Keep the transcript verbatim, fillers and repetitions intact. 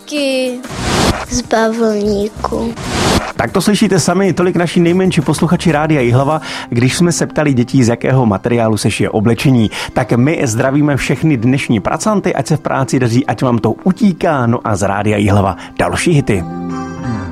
Šátky. Z bavlníku. Tak to slyšíte sami, tolik naši nejmenší posluchači Rádia Jihlava, když jsme se ptali dětí, z jakého materiálu se šije oblečení. Tak my zdravíme všechny dnešní pracanty, ať se v práci daří, ať vám to utíká, no a z Rádia Jihlava další hity.